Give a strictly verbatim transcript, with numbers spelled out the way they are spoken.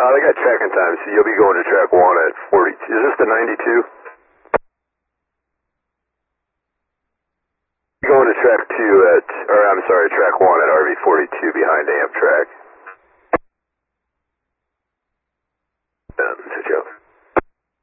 they got tracking time, so you'll be going to track one at forty-two. Is this the ninety-two? Going to track two at, or I'm sorry, track one at R V forty-two behind Amtrak.